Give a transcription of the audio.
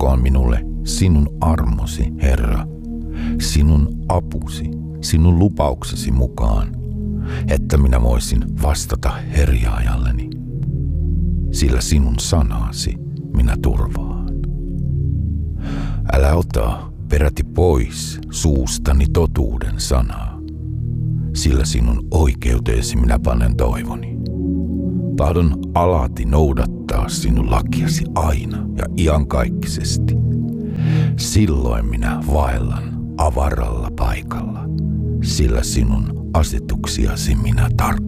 antakoon minulle sinun armosi, Herra, sinun apusi, sinun lupauksesi mukaan, että minä voisin vastata herjaajalleni, sillä sinun sanasi minä turvaan. Älä ota peräti pois suustani totuuden sanaa, sillä sinun oikeuteesi minä panen toivoni. Tahdon alati noudattaa sinun lakiasi aina ja iankaikkisesti. Silloin minä vaellan avaralla paikalla, sillä sinun asetuksiasi minä tarkkaan